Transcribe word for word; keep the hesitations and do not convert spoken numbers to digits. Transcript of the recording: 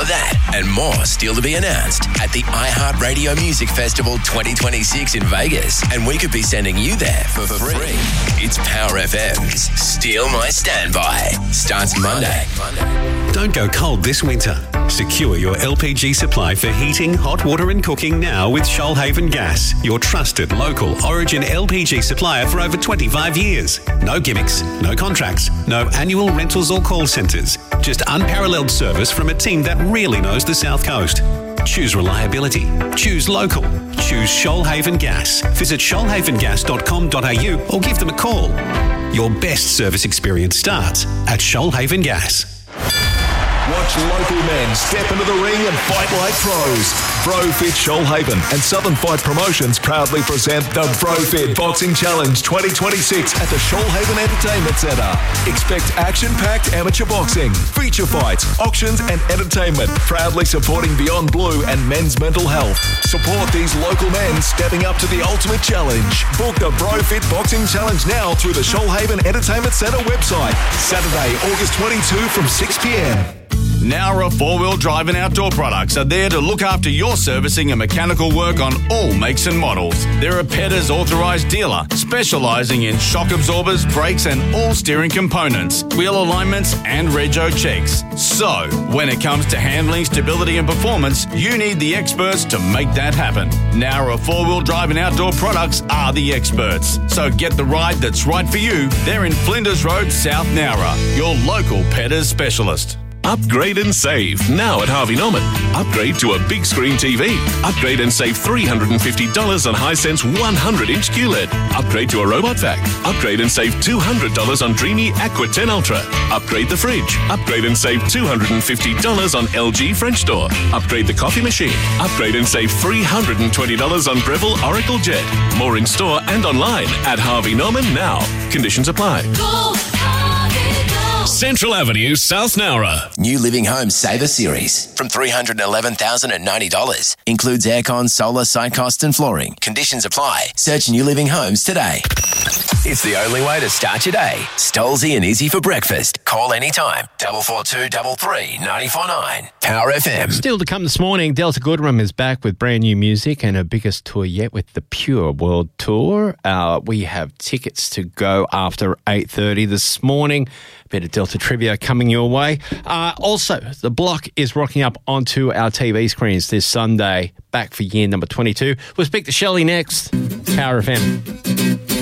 of that and more still to be announced at the iHeartRadio Music Festival twenty twenty-six in Vegas. And we could be sending you there for, for free. free. It's Power F M's Steal My Standby. Starts Monday. Monday. Don't go cold this winter. Secure your L P G supply for heating, hot water and cooking now with Shoalhaven Gas, your trusted local Origin L P G supplier for over twenty-five years. No gimmicks, no contracts, no annual rentals or call centres. Just unparalleled service from a team that really knows the South Coast. Choose reliability. Choose local. Choose Shoalhaven Gas. Visit shoalhaven gas dot com dot a u or give them a call. Your best service experience starts at Shoalhaven Gas. Watch local men step into the ring and fight like pros. BroFit Shoalhaven and Southern Fight Promotions proudly present the BroFit Boxing Challenge twenty twenty-six at the Shoalhaven Entertainment Centre. Expect action-packed amateur boxing, feature fights, auctions and entertainment, proudly supporting Beyond Blue and Men's Mental Health. Support these local men stepping up to the ultimate challenge. Book the BroFit Boxing Challenge now through the Shoalhaven Entertainment Centre website. Saturday, August twenty-second from six p.m. Nowra four-wheel drive and outdoor products are there to look after your servicing and mechanical work on all makes and models. They're a Petters authorised dealer, specialising in shock absorbers, brakes and all steering components, wheel alignments and rego checks. So, when it comes to handling, stability and performance, you need the experts to make that happen. Nowra four-wheel drive and outdoor products are the experts. So get the ride that's right for you. They're in Flinders Road, South Nowra, your local Petters specialist. Upgrade and save now at Harvey Norman. Upgrade to a big screen T V. Upgrade and save three hundred fifty dollars on Hisense one hundred inch Q L E D. Upgrade to a robot vac. Upgrade and save two hundred dollars on Dreamy Aqua ten Ultra. Upgrade the fridge. Upgrade and save two hundred fifty dollars on L G French door. Upgrade the coffee machine. Upgrade and save three hundred twenty dollars on Breville Oracle Jet. More in store and online at Harvey Norman now. Conditions apply. Go! Central Avenue, South Nowra. New Living Home Saver Series from three hundred eleven thousand ninety dollars. Includes aircon, solar, site cost and flooring. Conditions apply. Search New Living Homes today. It's the only way to start your day. Stolzy and Izzy for breakfast. Call anytime. double four two three three nine four nine. Power F M. Still to come this morning, Delta Goodrem is back with brand new music and her biggest tour yet with the Pure World Tour. Uh, we have tickets to go after eight thirty this morning. Bit of Delta trivia coming your way. Uh, also, The Block is rocking up onto our T V screens this Sunday. Back for year number twenty-two. We'll speak to Shelley next. Power F M.